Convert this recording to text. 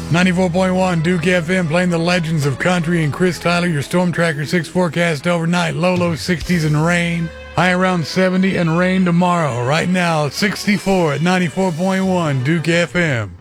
94.1 Duke FM playing the legends of country and Chris Tyler. Your Storm Tracker 6 forecast overnight. Low 60s and rain. High around 70 and rain tomorrow. Right now, 64 at 94.1 Duke FM.